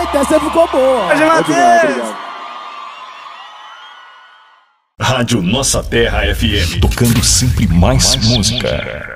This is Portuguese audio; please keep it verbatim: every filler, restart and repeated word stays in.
Eita, essa ficou boa. Jorge Matheus. Rádio Nossa Terra F M. Tocando sempre mais música.